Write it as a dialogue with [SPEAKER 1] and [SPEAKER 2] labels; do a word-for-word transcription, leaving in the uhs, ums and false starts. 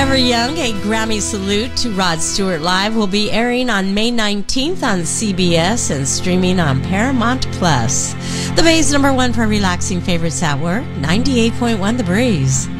[SPEAKER 1] Forever Young, a Grammy salute to Rod Stewart Live, will be airing on May nineteenth on C B S and streaming on Paramount Plus. The Bay's number one for relaxing favorites at work, ninety-eight point one The Breeze.